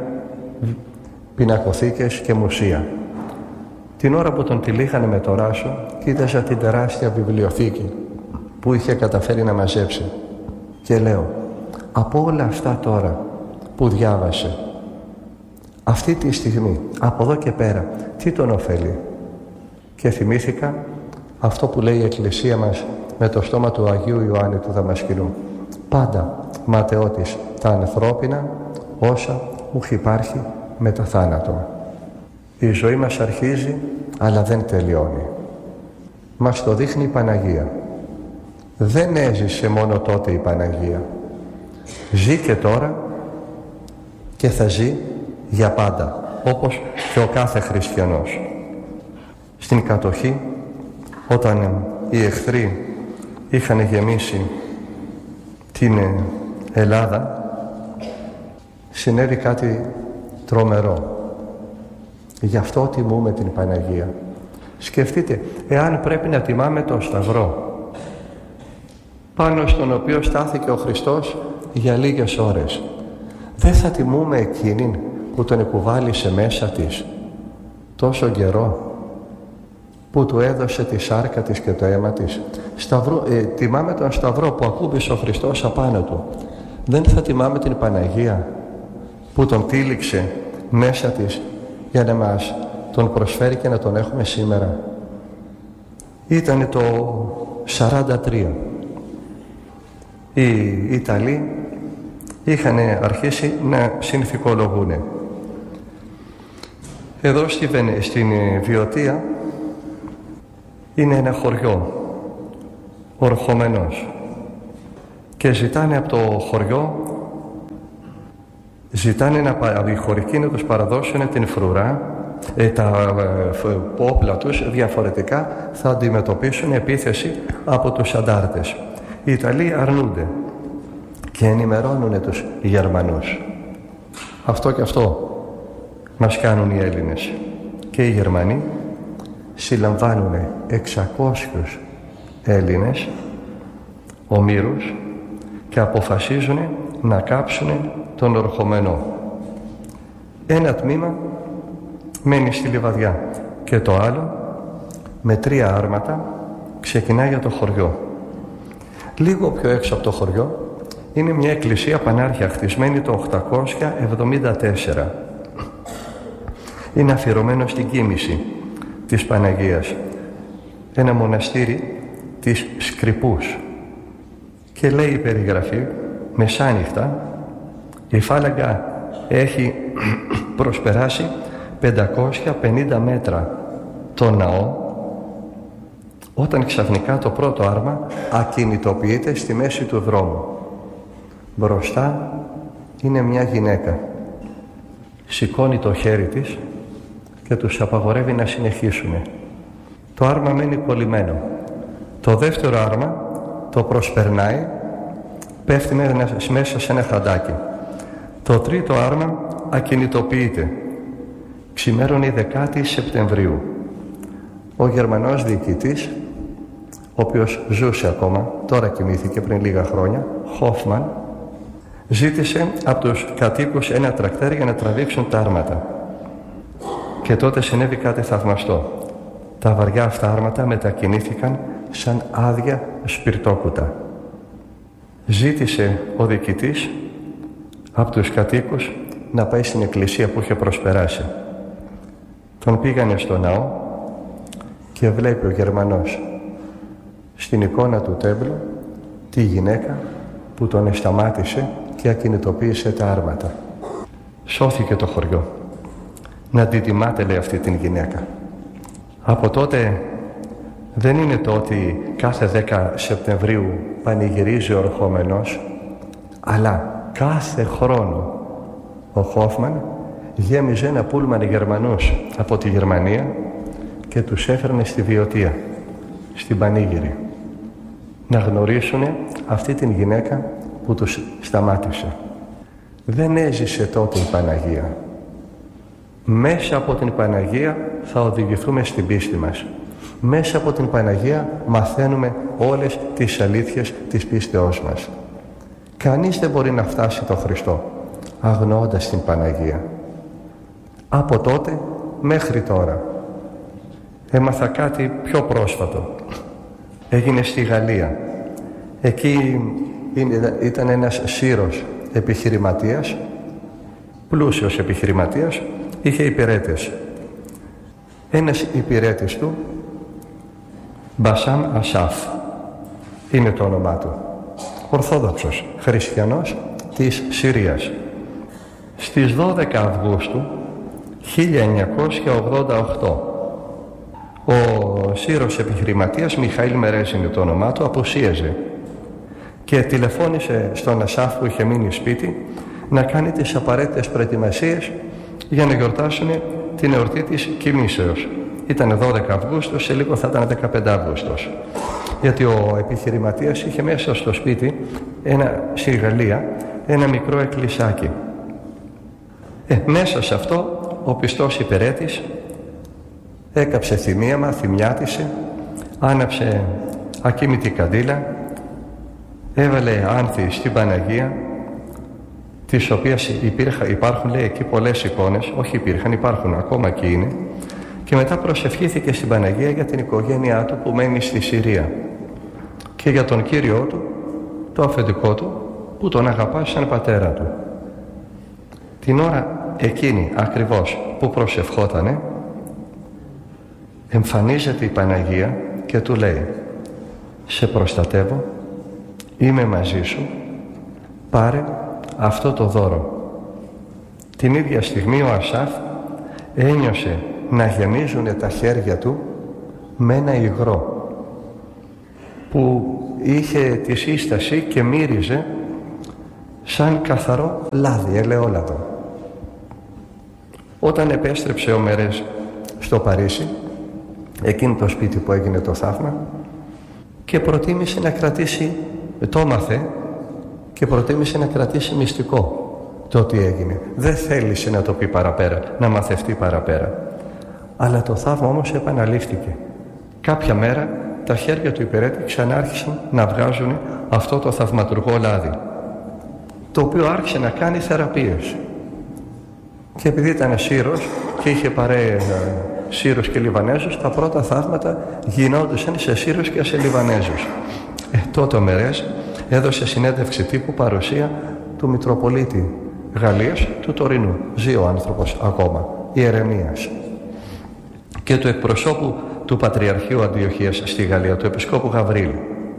πινακοθήκες και μουσεία. Την ώρα που τον τυλίγανε με το ράσο, κοίταζα την τεράστια βιβλιοθήκη που είχε καταφέρει να μαζέψει. Και λέω, από όλα αυτά τώρα που διάβασε, αυτή τη στιγμή, από εδώ και πέρα, τι τον ωφελεί? Και θυμήθηκα αυτό που λέει η Εκκλησία μας με το στόμα του Αγίου Ιωάννη του Δαμασκηνού. Πάντα ματαιώτης τα ανθρώπινα όσα μου υπάρχει μετά θάνατο. Η ζωή μας αρχίζει, αλλά δεν τελειώνει. Μας το δείχνει η Παναγία. Δεν έζησε μόνο τότε η Παναγία. Ζει και τώρα και θα ζει για πάντα, όπως και ο κάθε χριστιανός. Στην κατοχή, όταν οι εχθροί είχαν γεμίσει την Ελλάδα, συνέβη κάτι τρομερό. Γι' αυτό τιμούμε την Παναγία. Σκεφτείτε, εάν πρέπει να τιμάμε τον Σταυρό, πάνω στον οποίο στάθηκε ο Χριστός για λίγες ώρες, δεν θα τιμούμε εκείνην που τον εκουβάλισε μέσα της τόσο καιρό, που του έδωσε τη σάρκα της και το αίμα της? Τιμάμε τον Σταυρό που ακούμπησε ο Χριστός απάνω του. Δεν θα τιμάμε την Παναγία που τον τύλιξε μέσα της για να μας τον προσφέρει και να τον έχουμε σήμερα? Ήτανε το 43. Οι Ιταλοί είχαν αρχίσει να συνθηκολογούν. Εδώ στην Βιωτία είναι ένα χωριό ορχομενός και ζητάνε από το χωριό, οι χωρικοί να τους παραδώσουν την φρουρά, τα όπλα τους διαφορετικά θα αντιμετωπίσουν επίθεση από τους αντάρτες. Οι Ιταλοί αρνούνται και ενημερώνουν τους Γερμανούς. Αυτό και αυτό μας κάνουν οι Έλληνες. Και οι Γερμανοί συλλαμβάνουν 600 Έλληνες ομήρους και αποφασίζουν να κάψουν τον ορχομενό. Ένα τμήμα μένει στη λιβαδιά και το άλλο με 3 άρματα ξεκινάει για το χωριό. Λίγο πιο έξω από το χωριό είναι μια εκκλησία πανάρχια χτισμένη το 874. Είναι αφιερωμένο στην κοίμηση της Παναγίας, ένα μοναστήρι της Σκρυπούς, και λέει η περιγραφή, μεσάνυχτα η φάλαγγα έχει προσπεράσει 550 μέτρα το ναό, όταν ξαφνικά το πρώτο άρμα ακινητοποιείται στη μέση του δρόμου. Μπροστά είναι μια γυναίκα. Σηκώνει το χέρι της και τους απαγορεύει να συνεχίσουν. Το άρμα μένει κολλημένο. Το δεύτερο άρμα το προσπερνάει, πέφτει μέσα σε ένα χαντάκι. Το τρίτο άρμα ακινητοποιείται. Ξημέρωνε η 10η Σεπτεμβρίου. Ο Γερμανός διοικητής, ο οποίος ζούσε ακόμα, τώρα κοιμήθηκε πριν λίγα χρόνια, Χόφμαν, ζήτησε από τους κατοίκους ένα τρακτέρ για να τραβήξουν τα άρματα. Και τότε συνέβη κάτι θαυμαστό. Τα βαριά αυτά άρματα μετακινήθηκαν σαν άδεια σπιρτόκουτα. Ζήτησε ο διοικητής από τους κατοίκους να πάει στην εκκλησία που είχε προσπεράσει. Τον πήγανε στο ναό και βλέπει ο Γερμανός στην εικόνα του τέμπλου τη γυναίκα που τον εσταμάτησε και ακινητοποίησε τα άρματα. Σώθηκε το χωριό. Να την τιμάτε, λέει, αυτή την γυναίκα. Από τότε δεν είναι το ότι κάθε 10 Σεπτεμβρίου πανηγυρίζει ο ορχόμενος, αλλά κάθε χρόνο ο Χόφμαν γέμιζε ένα πούλμαν Γερμανούς από τη Γερμανία και τους έφερνε στη Βιωτία, στην Πανήγυρη, να γνωρίσουν αυτή την γυναίκα που τους σταμάτησε. Δεν έζησε τότε η Παναγία. Μέσα από την Παναγία θα οδηγηθούμε στην πίστη μας. Μέσα από την Παναγία μαθαίνουμε όλες τις αλήθειες της πίστεώς μας. Κανείς δεν μπορεί να φτάσει τον Χριστό αγνοώντας την Παναγία. Από τότε μέχρι τώρα έμαθα κάτι πιο πρόσφατο. Έγινε στη Γαλλία. Εκεί ήταν ένας Σύρος επιχειρηματίας, πλούσιος επιχειρηματίας, είχε υπηρέτες. Ένας υπηρέτης του, Μπασάμ Ασάφ είναι το όνομά του, Ορθόδοξος χριστιανός της Συρίας. Στις 12 Αυγούστου 1988 ο Σύρος επιχειρηματίας, Μιχαήλ Μερές είναι το όνομά του, απουσίαζε και τηλεφώνησε στον Ασάφ που είχε μείνει σπίτι να κάνει τις απαραίτητες προετοιμασίες για να γιορτάσουν την εορτή της Κοιμήσεως. Ήταν 12 Αυγούστου, σε λίγο θα ήταν 15 Αυγούστος. Γιατί ο επιχειρηματίας είχε μέσα στο σπίτι, στη Γαλλία, ένα μικρό εκκλησάκι. Μέσα σε αυτό ο πιστός υπηρέτης έκαψε θυμίαμα, θυμιάτισε, άναψε ακίμητη καντήλα, έβαλε άνθη στην Παναγία, τις οποίες υπάρχουν, λέει, εκεί πολλές εικόνες, όχι υπάρχουν, ακόμα και είναι, και μετά προσευχήθηκε στην Παναγία για την οικογένειά του που μένει στη Συρία και για τον Κύριό του, το αφεντικό του, που τον αγαπά σαν πατέρα του. Την ώρα εκείνη ακριβώς που προσευχότανε, εμφανίζεται η Παναγία και του λέει: «Σε προστατεύω, είμαι μαζί σου, πάρε αυτό το δώρο». Την ίδια στιγμή ο Ασάφ ένιωσε να γεμίζουν τα χέρια του με ένα υγρό που είχε τη σύσταση και μύριζε σαν καθαρό λάδι, ελαιόλαδο. Όταν επέστρεψε ο Μερές στο Παρίσι, εκείνο το σπίτι που έγινε το θαύμα, και προτίμησε να κρατήσει, το έμαθε και προτίμησε να κρατήσει μυστικό το τι έγινε. Δεν θέλησε να το πει παραπέρα, να μαθευτεί παραπέρα. Αλλά το θαύμα όμως επαναλήφθηκε. Κάποια μέρα τα χέρια του υπηρέτη ξανά άρχισαν να βγάζουν αυτό το θαυματουργό λάδι, το οποίο άρχισε να κάνει θεραπείες. Και επειδή ήταν Σύρος και είχε παρέες Σύρους και Λιβανέζους, τα πρώτα θαύματα γινόντουσαν σε Σύρους και σε Λιβανέζους. Τότε ο Μερές έδωσε συνέντευξη τύπου παρουσία του Μητροπολίτη Γαλλίας του Τωρινού. Ζει ο άνθρωπος ακόμα, Ιερεμίας, και του εκπροσώπου του Πατριαρχείου Αντιοχίας στη Γαλλία, του Επισκόπου Γαβρίλη.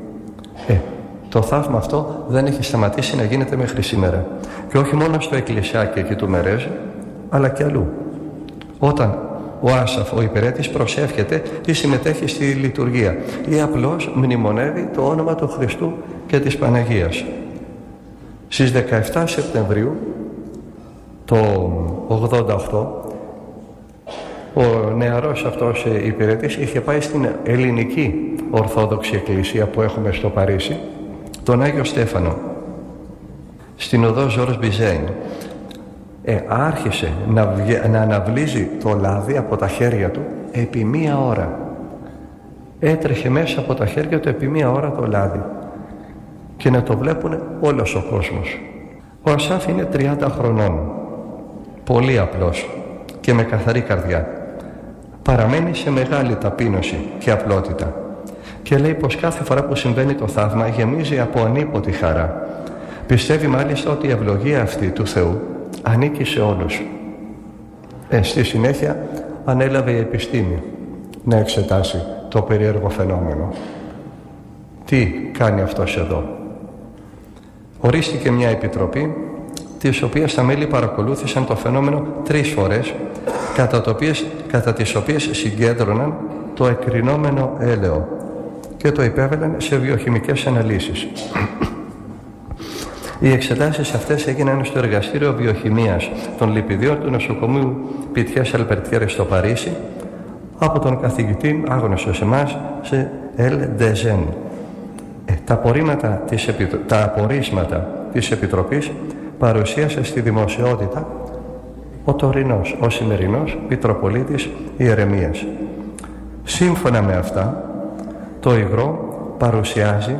Το θαύμα αυτό δεν έχει σταματήσει να γίνεται μέχρι σήμερα. Και όχι μόνο στο εκκλησιάκι εκεί του Μερέζ, αλλά και αλλού. Όταν ο Άσαφ, ο υπηρέτης, προσεύχεται ή συμμετέχει στη λειτουργία ή απλώς μνημονεύει το όνομα του Χριστού και της Παναγίας. Στις 17 Σεπτεμβρίου το 88, ο νεαρός αυτός υπηρέτης είχε πάει στην ελληνική Ορθόδοξη Εκκλησία που έχουμε στο Παρίσι, τον Άγιο Στέφανο, στην οδό Ζόρς Μπιζέιν. Άρχισε να αναβλύζει το λάδι από τα χέρια του επί 1 ώρα. Έτρεχε μέσα από τα χέρια του επί 1 ώρα το λάδι, και να το βλέπουν όλος ο κόσμος. Ο Ασάφ είναι 30 χρονών, πολύ απλός και με καθαρή καρδιά. Παραμένει σε μεγάλη ταπείνωση και απλότητα και λέει πως κάθε φορά που συμβαίνει το θαύμα γεμίζει από ανίποτη χαρά. Πιστεύει μάλιστα ότι η ευλογία αυτή του Θεού ανήκει σε όλους. Στη συνέχεια ανέλαβε η επιστήμη να εξετάσει το περίεργο φαινόμενο. Τι κάνει αυτός εδώ? Ορίστηκε μια επιτροπή, της οποίας τα μέλη παρακολούθησαν το φαινόμενο 3 φορές, κατά τις οποίες συγκέντρωναν το εκρινόμενο έλαιο και το υπέβαλαν σε βιοχημικές αναλύσεις. Οι εξετάσεις αυτές έγιναν στο εργαστήριο βιοχημίας των λιπιδίων του νοσοκομείου Πιτιές Αλπερτιέρε στο Παρίσι από τον καθηγητή άγνωστο σε εμάς, σε Ελ Ντεζέν. Τα απορίσματα της Επιτροπής παρουσίασε στη δημοσιότητα ο τωρινός, ο σημερινός Μητροπολίτης Ιερεμίας. Σύμφωνα με αυτά, το υγρό παρουσιάζει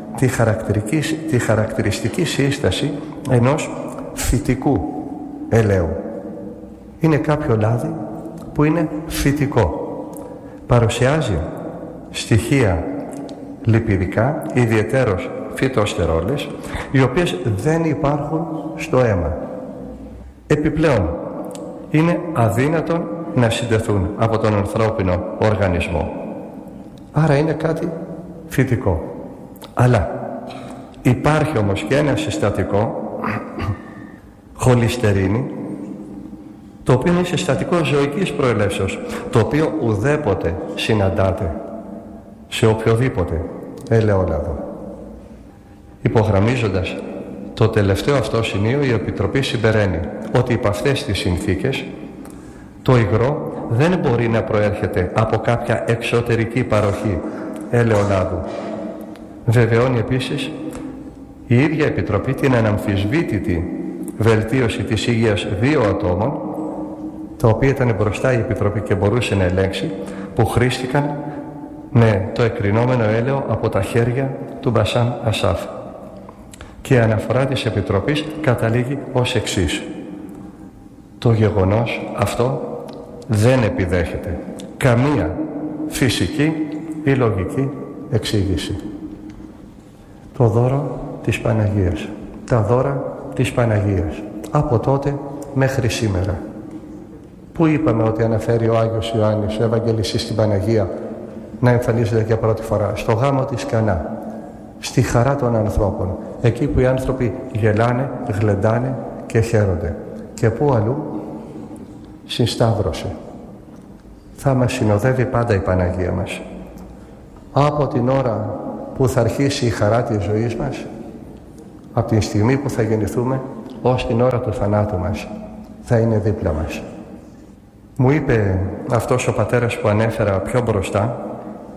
τη χαρακτηριστική σύσταση ενός φυτικού ελαίου. Είναι κάποιο λάδι που είναι φυτικό. Παρουσιάζει στοιχεία λιπιδικά, ιδιαιτέρως φυτοστερόλες, οι οποίες δεν υπάρχουν στο αίμα. Επιπλέον, είναι αδύνατον να συντεθούν από τον ανθρώπινο οργανισμό. Άρα είναι κάτι φυτικό. Αλλά υπάρχει όμως και ένα συστατικό, χολυστερίνη, το οποίο είναι συστατικό ζωικής προελεύσεως, το οποίο ουδέποτε συναντάται σε οποιοδήποτε ελαιόλαδο. Υπογραμμίζοντας το τελευταίο αυτό σημείο, η Επιτροπή συμπεραίνει ότι υπ' αυτές τις συνθήκες το υγρό δεν μπορεί να προέρχεται από κάποια εξωτερική παροχή ελαιολάδου. Βεβαιώνει επίσης η ίδια Επιτροπή την αναμφισβήτητη βελτίωση της υγείας 2 ατόμων, τα οποία ήταν μπροστά η Επιτροπή και μπορούσε να ελέγξει, που χρήστηκαν με το εκρινόμενο έλαιο από τα χέρια του Μπασάμ Ασάφ. Και η αναφορά της Επιτροπής καταλήγει ως εξής: το γεγονός αυτό δεν επιδέχεται καμία φυσική ή λογική εξήγηση. Το δώρο της Παναγίας, τα δώρα της Παναγίας, από τότε μέχρι σήμερα. Πού είπαμε ότι αναφέρει ο Άγιος Ιωάννης, ο Ευαγγελιστής, στην Παναγία να εμφανίζεται για πρώτη φορά? Στο γάμο της Κανά, στη χαρά των ανθρώπων, εκεί που οι άνθρωποι γελάνε, γλεντάνε και χαίρονται. Και πού αλλού? Στην Σταύρωση. Θα μας συνοδεύει πάντα η Παναγία μας. από την ώρα που θα αρχίσει η χαρά της ζωής μας, από την στιγμή που θα γεννηθούμε ως την ώρα του θανάτου μας, θα είναι δίπλα μας. Μου είπε αυτός ο πατέρας που ανέφερα πιο μπροστά,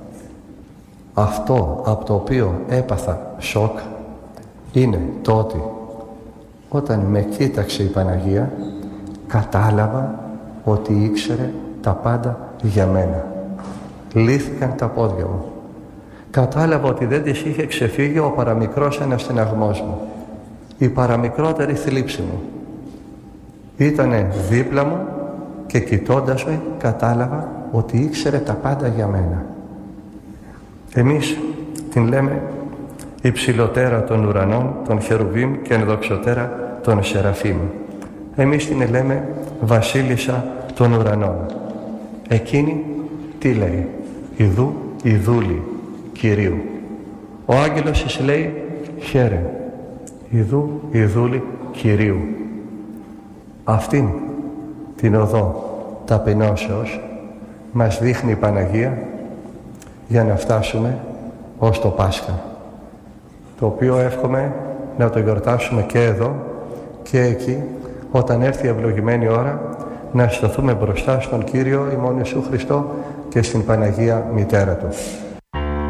αυτό από το οποίο έπαθα σοκ είναι το ότι όταν με κοίταξε η Παναγία, κατάλαβα ότι ήξερε τα πάντα για μένα. Λύθηκαν τα πόδια μου. Κατάλαβα ότι δεν της είχε ξεφύγει ο παραμικρός αναστεναγμός μου, η παραμικρότερη θλίψη μου. Ήτανε δίπλα μου και κοιτώντας με κατάλαβα ότι ήξερε τα πάντα για μένα. Εμείς την λέμε υψηλοτέρα των ουρανών, των Χερουβίμ και ενδοξωτέρα των Σεραφείμ. Εμείς την λέμε βασίλισσα των ουρανών. Εκείνη τι λέει? Ιδού η δούλη Κυρίου. Ο άγγελος της λέει χαίρε. Ιδού η δούλη Κυρίου. Αυτήν την οδό ταπεινώσεως μας δείχνει η Παναγία για να φτάσουμε ως το Πάσχα, το οποίο εύχομαι να το γιορτάσουμε και εδώ και εκεί, όταν έρθει η ευλογημένη ώρα να σταθούμε μπροστά στον Κύριο ημών Ιησού Χριστό και στην Παναγία Μητέρα Του.